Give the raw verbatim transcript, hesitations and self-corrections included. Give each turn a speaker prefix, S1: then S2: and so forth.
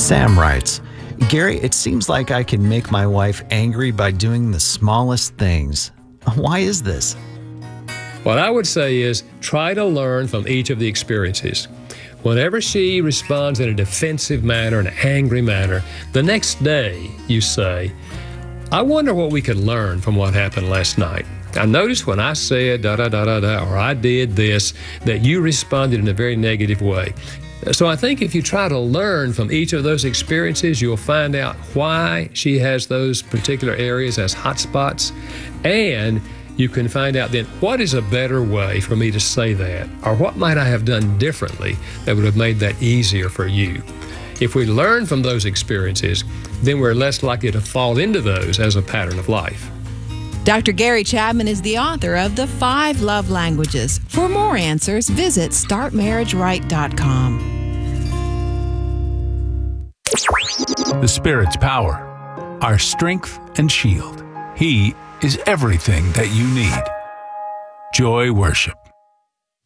S1: Sam writes, Gary, it seems like I can make my wife angry by doing the smallest things. Why is this?
S2: What I would say is try to learn from each of the experiences. Whenever she responds in a defensive manner, an angry manner, the next day you say, I wonder what we could learn from what happened last night. I noticed when I said da-da-da-da-da, or I did this, that you responded in a very negative way. So I think if you try to learn from each of those experiences, you'll find out why she has those particular areas as hot spots, and you can find out then what is a better way for me to say that, or what might I have done differently that would have made that easier for you. If we learn from those experiences, then we're less likely to fall into those as a pattern of life.
S3: Doctor Gary Chapman is the author of The Five Love Languages. For more answers, visit start marriage right dot com.
S4: The Spirit's power, our strength and shield. He is everything that you need. Joy Worship.